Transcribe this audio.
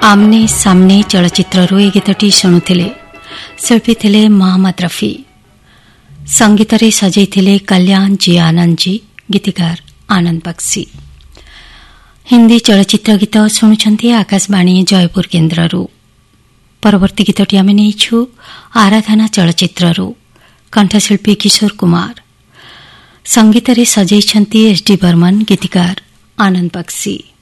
आमने सामने चलचित्रରୁ ଏ ଗୀତଟି ଶୁଣୁଥିଲେ। ଶିଳ୍ପୀ ଥିଲେ ମହମ୍ମଦ ରଫି, ସଙ୍ଗୀତରେ ସଜେଇଥିଲେ କଲ୍ୟାଣ ଜି ଆନନ୍ଦ ଜି, ଗୀତିକାର ଆନନ୍ଦ ବକ୍ସି। ହିନ୍ଦୀ ଚଳଚ୍ଚିତ୍ର ଗୀତ ଶୁଣୁଛନ୍ତି ଆକାଶବାଣୀ ଜୟପୁର କେନ୍ଦ୍ରରୁ। ପରବର୍ତ୍ତୀ ଗୀତଟି ଆମେ ନେଇଛୁ ଆରାଧନା ଚଳଚ୍ଚିତ୍ରରୁ, କଣ୍ଠଶିଳ୍ପୀ କିଶୋର କୁମାର, ସଙ୍ଗୀତରେ ସଜେଇଛନ୍ତି ଏସ୍ ଡି ବର୍ମନ, ଗୀତିକାର ଆନନ୍ଦ ବକ୍ସି।